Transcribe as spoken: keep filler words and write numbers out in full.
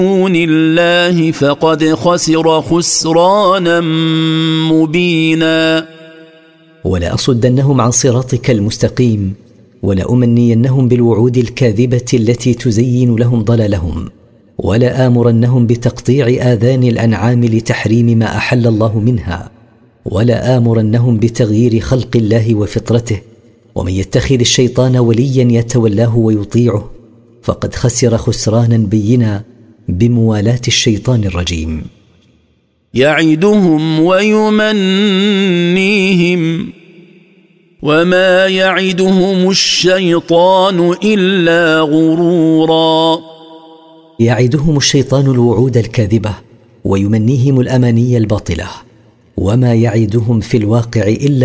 دون الله فقد خسر خسرانا مبينا. ولأصدنهم عن صراطك المستقيم، ولأمنينهم بالوعود الكاذبة التي تزين لهم ضلالهم، ولآمرنهم بتقطيع آذان الأنعام لتحريم ما أحل الله منها، ولآمرنهم بتغيير خلق الله وفطرته. ومن يتخذ الشيطان وليا يتولاه ويطيعه فقد خسر خسرانا بينا بموالاة الشيطان الرجيم. يعدهم ويمنيهم وما يعدهم الشيطان إلا غرورا. يعدهم الشيطان الوعود الكاذبة ويمنيهم الأماني الباطلة، وما يعدهم في الواقع إلا